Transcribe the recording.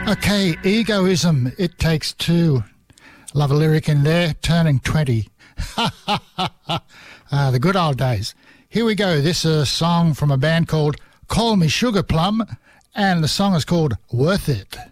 Okay, egoism, it takes two. Love a lyric in there, turning 20. The good old days. Here we go. This is a song from a band called Call Me Sugar Plum, and the song is called Worth It.